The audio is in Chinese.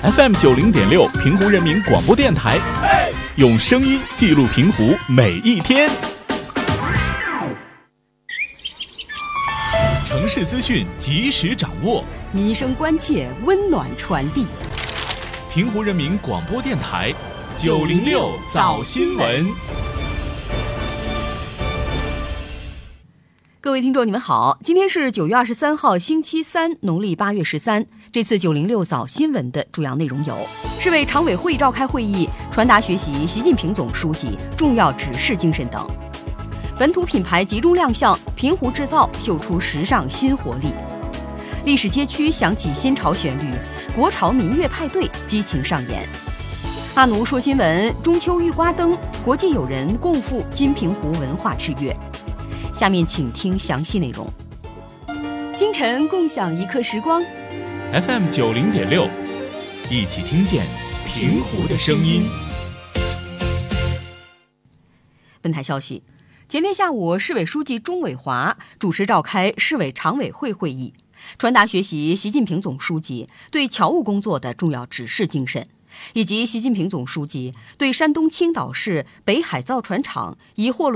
FM90.6平湖人民广播电台，用声音记录平湖每一天。城市资讯及时掌握， 民生关切温暖传递。 平湖人民广播电台906早新闻。 各位听众，你们好，今天是9月23号，星期三，农历8月13。这次906早新闻的主要内容有：市委常委会召开会议，传达学习习近平总书记重要指示精神等。本土品牌集中亮相，平湖制造秀出时尚新活力。历史街区响起新潮旋律，国潮民乐派对激情上演。阿奴说新闻，中秋玉瓜灯，国际友人共赴金平湖文化之月。下面请听详细内容。清晨共享一刻时光， FM90.6，一起听见平湖的声音。 本台消息，前天下午，市委书记钟伟华主持召开市委常委会会议，传达学习习近平总书记对侨务工作的重要指示精神，以及习近平总书记对山东青岛市北海造船厂疑货